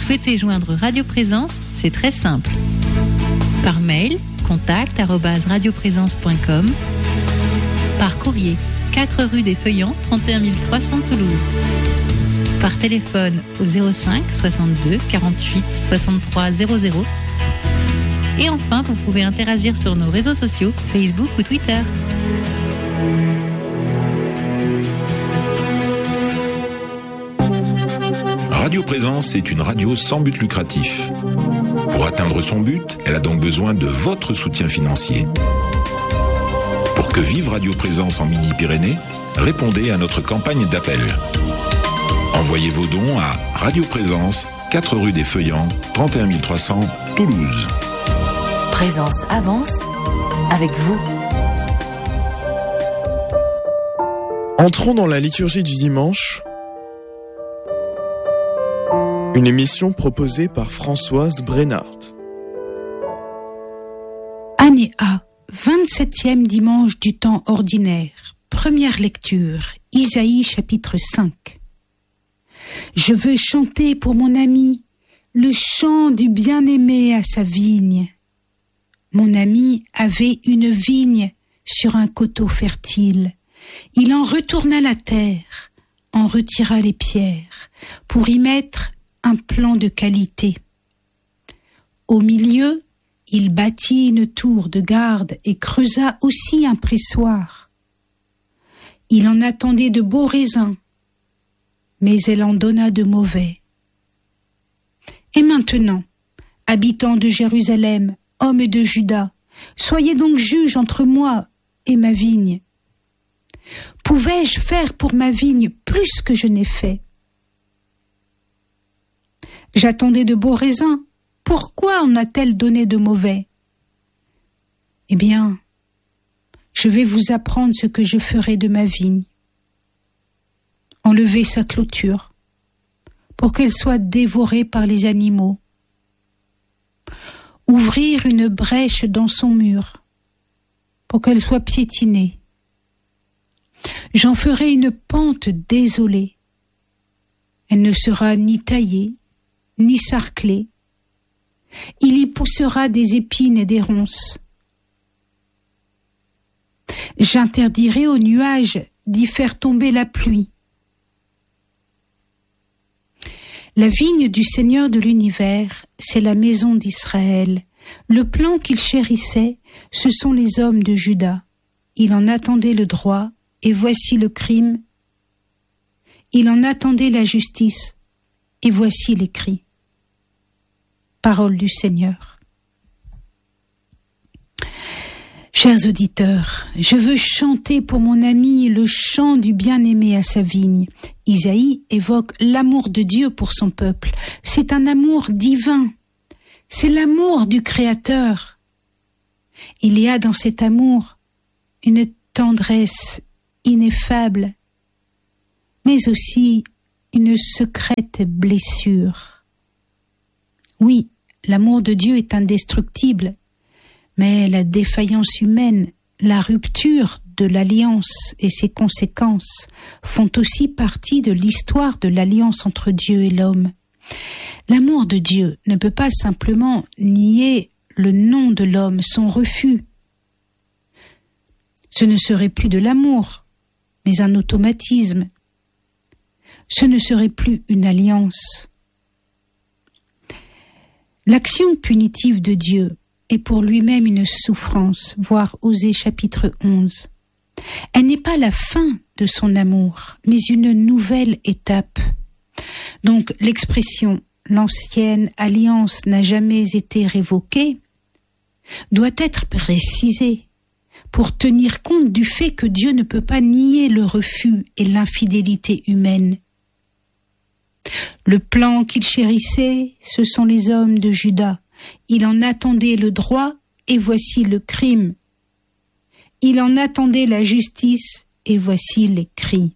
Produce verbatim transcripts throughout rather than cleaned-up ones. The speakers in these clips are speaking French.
souhaitez joindre Radio Présence, c'est très simple. Par mail, contact arobase radioprésence point com. Par courrier, quatre rue des Feuillants, trente et un mille trois cents Toulouse. Par téléphone au zéro cinq soixante-deux quarante-huit soixante-trois zéro zéro. Et enfin, vous pouvez interagir sur nos réseaux sociaux, Facebook ou Twitter. Radio Présence est une radio sans but lucratif. Pour atteindre son but, elle a donc besoin de votre soutien financier. Pour que vive Radio Présence en Midi-Pyrénées, répondez à notre campagne d'appel. Envoyez vos dons à Radio Présence, quatre rue des Feuillants, trente et un mille trois cents, Toulouse. Présence avance avec vous. Entrons dans la liturgie du dimanche, une émission proposée par Françoise Brennart. Année A, vingt-septième dimanche du temps ordinaire. Première lecture, Isaïe chapitre cinq. Je veux chanter pour mon ami le chant du bien-aimé à sa vigne. Mon ami avait une vigne sur un coteau fertile. Il en retourna la terre, en retira les pierres, pour y mettre un plan de qualité. Au milieu, il bâtit une tour de garde et creusa aussi un pressoir. Il en attendait de beaux raisins, mais elle en donna de mauvais. Et maintenant, habitants de Jérusalem, hommes de Juda, soyez donc juges entre moi et ma vigne. Pouvais-je faire pour ma vigne plus que je n'ai fait? J'attendais de beaux raisins. Pourquoi en a-t-elle donné de mauvais? Eh bien, je vais vous apprendre ce que je ferai de ma vigne. Enlever sa clôture, pour qu'elle soit dévorée par les animaux. Ouvrir une brèche dans son mur, pour qu'elle soit piétinée. J'en ferai une pente désolée. Elle ne sera ni taillée, ni sarclée. Il y poussera des épines et des ronces. J'interdirai aux nuages d'y faire tomber la pluie. La vigne du Seigneur de l'univers, c'est la maison d'Israël. Le plan qu'il chérissait, ce sont les hommes de Juda. Il en attendait le droit, et voici le crime. Il en attendait la justice, et voici les cris. Parole du Seigneur. Chers auditeurs, je veux chanter pour mon ami le chant du bien-aimé à sa vigne. Isaïe évoque l'amour de Dieu pour son peuple. C'est un amour divin. C'est l'amour du Créateur. Il y a dans cet amour une tendresse ineffable, mais aussi une secrète blessure. Oui, l'amour de Dieu est indestructible, mais la défaillance humaine, la rupture de l'alliance et ses conséquences font aussi partie de l'histoire de l'alliance entre Dieu et l'homme. L'amour de Dieu ne peut pas simplement nier le nom de l'homme, son refus. Ce ne serait plus de l'amour, mais un automatisme. Ce ne serait plus une alliance. L'action punitive de Dieu est pour lui-même une souffrance, voir Osée chapitre onze. Elle n'est pas la fin de son amour, mais une nouvelle étape. Donc l'expression « l'ancienne alliance n'a jamais été révoquée » doit être précisée pour tenir compte du fait que Dieu ne peut pas nier le refus et l'infidélité humaine. Le plan qu'il chérissait, ce sont les hommes de Juda. Il en attendait le droit, et voici le crime. Il en attendait la justice, et voici les cris.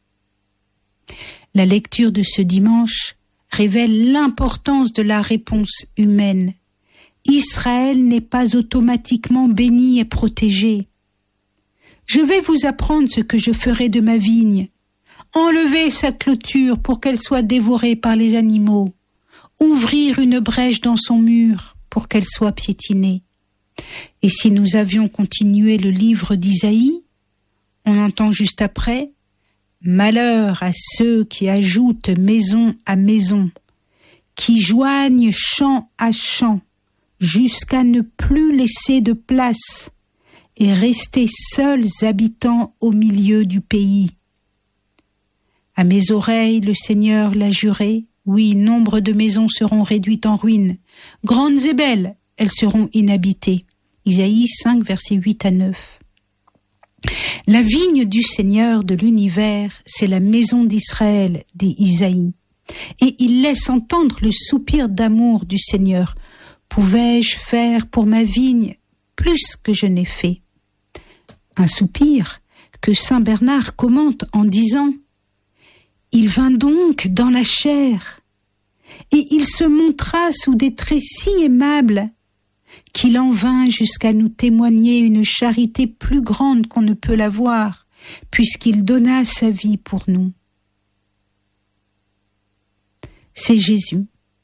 La lecture de ce dimanche révèle l'importance de la réponse humaine. Israël n'est pas automatiquement béni et protégé. Je vais vous apprendre ce que je ferai de ma vigne. Enlevez sa clôture pour qu'elle soit dévorée par les animaux. ouvrir une brèche dans son mur pour qu'elle soit piétinée. Et si nous avions continué le livre d'Isaïe, on entend juste après « Malheur à ceux qui ajoutent maison à maison, qui joignent champ à champ, jusqu'à ne plus laisser de place et rester seuls habitants au milieu du pays. À mes oreilles, le Seigneur l'a juré, oui, nombre de maisons seront réduites en ruines, grandes et belles, elles seront inhabitées. » Isaïe cinq, versets huit à neuf. La vigne du Seigneur de l'univers, c'est la maison d'Israël, dit Isaïe. Et il laisse entendre le soupir d'amour du Seigneur. Pouvais-je faire pour ma vigne plus que je n'ai fait? Un soupir que saint Bernard commente en disant « Il vint donc dans la chair, et il se montra sous des traits si aimables qu'il en vint jusqu'à nous témoigner une charité plus grande qu'on ne peut la voir, puisqu'il donna sa vie pour nous. » C'est Jésus.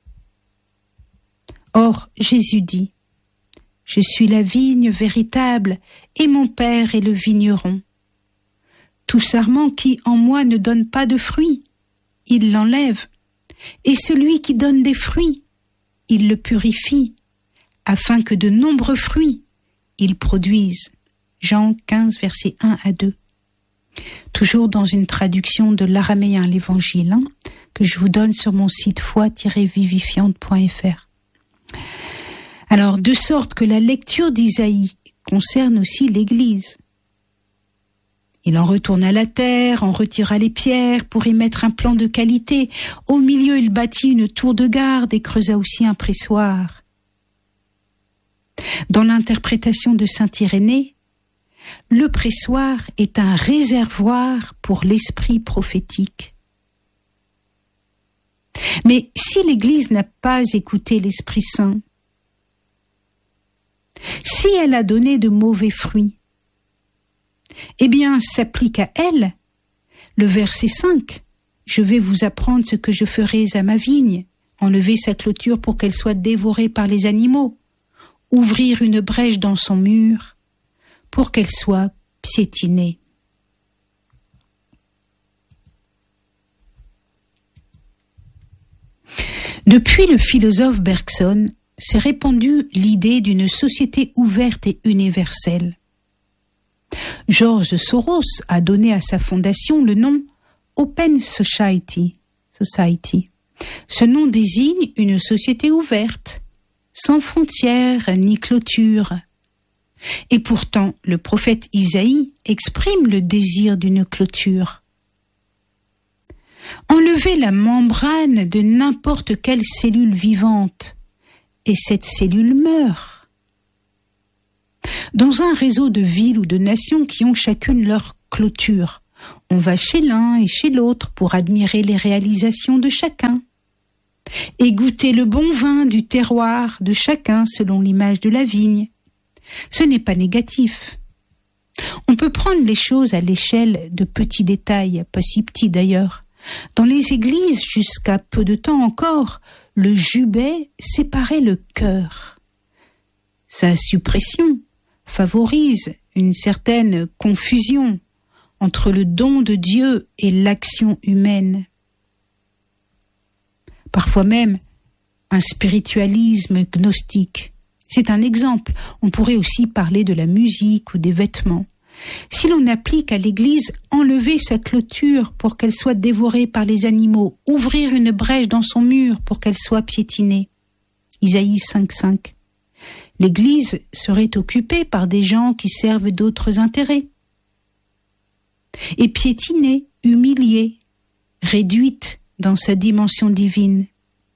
Or, Jésus dit « Je suis la vigne véritable, et mon Père est le vigneron. Tout sarment qui en moi ne donne pas de fruits, il l'enlève, et celui qui donne des fruits, il le purifie, afin que de nombreux fruits il produise. » Jean quinze, versets un à deux. Toujours dans une traduction de l'araméen l'Évangile, hein, que je vous donne sur mon site foi tiret vivifiante point f r. Alors, de sorte que la lecture d'Isaïe concerne aussi l'Église. Il en retourna la terre, en retira les pierres pour y mettre un plan de qualité. Au milieu, il bâtit une tour de garde et creusa aussi un pressoir. Dans l'interprétation de saint Irénée, le pressoir est un réservoir pour l'esprit prophétique. Mais si l'Église n'a pas écouté l'Esprit Saint, si elle a donné de mauvais fruits, eh bien, s'applique à elle le verset cinq. « Je vais vous apprendre ce que je ferai à ma vigne, enlever sa clôture pour qu'elle soit dévorée par les animaux, ouvrir une brèche dans son mur pour qu'elle soit piétinée. » Depuis le philosophe Bergson, s'est répandue l'idée d'une société ouverte et universelle. George Soros a donné à sa fondation le nom Open Society. Society. Ce nom désigne une société ouverte, sans frontières ni clôtures. Et pourtant, le prophète Isaïe exprime le désir d'une clôture. Enlevez la membrane de n'importe quelle cellule vivante, et cette cellule meurt. Dans un réseau de villes ou de nations qui ont chacune leur clôture, on va chez l'un et chez l'autre pour admirer les réalisations de chacun et goûter le bon vin du terroir de chacun selon l'image de la vigne. Ce n'est pas négatif. On peut prendre les choses à l'échelle de petits détails, pas si petits d'ailleurs. Dans les églises, jusqu'à peu de temps encore, le jubé séparait le cœur. Sa suppression favorise une certaine confusion entre le don de Dieu et l'action humaine. Parfois même un spiritualisme gnostique. C'est un exemple. On pourrait aussi parler de la musique ou des vêtements. Si l'on applique à l'Église enlever sa clôture pour qu'elle soit dévorée par les animaux, ouvrir une brèche dans son mur pour qu'elle soit piétinée, Isaïe cinq cinq, l'Église serait occupée par des gens qui servent d'autres intérêts. Et piétinée, humiliée, réduite dans sa dimension divine.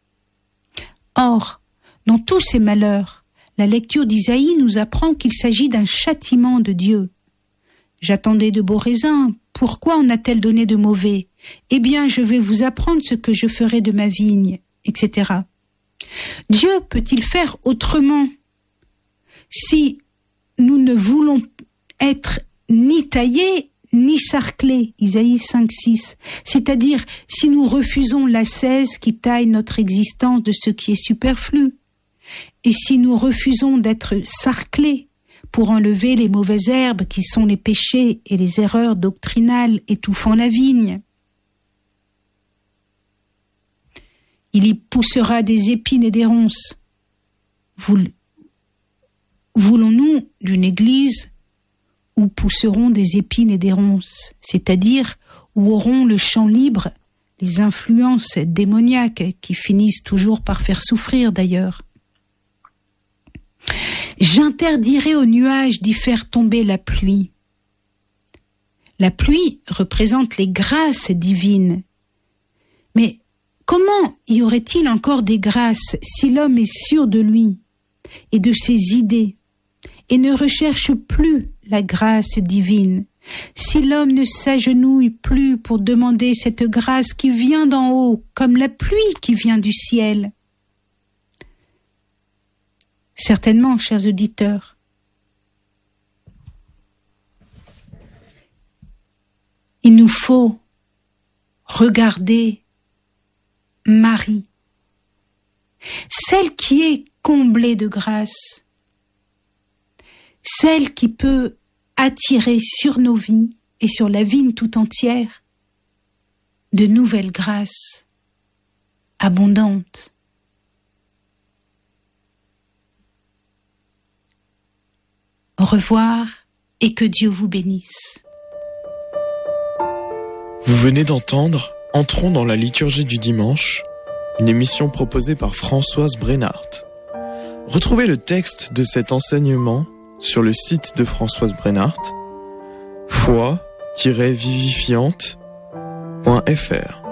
Or, dans tous ces malheurs, la lecture d'Isaïe nous apprend qu'il s'agit d'un châtiment de Dieu. J'attendais de beaux raisins, pourquoi en a-t-elle donné de mauvais? Eh bien, je vais vous apprendre ce que je ferai de ma vigne, et cetera. Dieu peut-il faire autrement? Si nous ne voulons être ni taillés, ni sarclés, Isaïe cinq six, c'est-à-dire si nous refusons l'ascèse qui taille notre existence de ce qui est superflu, et si nous refusons d'être sarclés pour enlever les mauvaises herbes qui sont les péchés et les erreurs doctrinales étouffant la vigne. Il y poussera des épines et des ronces. Voulons-nous d'une église où pousseront des épines et des ronces, c'est-à-dire où auront le champ libre les influences démoniaques qui finissent toujours par faire souffrir d'ailleurs. J'interdirai aux nuages d'y faire tomber la pluie. La pluie représente les grâces divines. Mais comment y aurait-il encore des grâces si l'homme est sûr de lui et de ses idées et ne recherche plus la grâce divine, si l'homme ne s'agenouille plus pour demander cette grâce qui vient d'en haut, comme la pluie qui vient du ciel? Certainement, chers auditeurs, il nous faut regarder Marie, celle qui est comblée de grâce, celle qui peut attirer sur nos vies et sur la vigne tout entière de nouvelles grâces abondantes. Au revoir et que Dieu vous bénisse. Vous venez d'entendre Entrons dans la liturgie du dimanche, une émission proposée par Françoise Brennart. Retrouvez le texte de cet enseignement sur le site de Françoise Brennart, foi tiret vivifiante point f r.